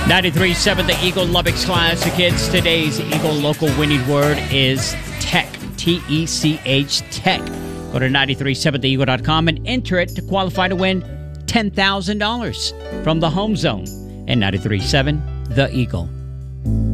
93.7 The Eagle Lubbock's Classic Hits. Today's Eagle local winning word is tech. T-E-C-H, tech. Go to 937theeagle.com and enter it to qualify to win $10,000 from the Home Zone and 93.7 The Eagle.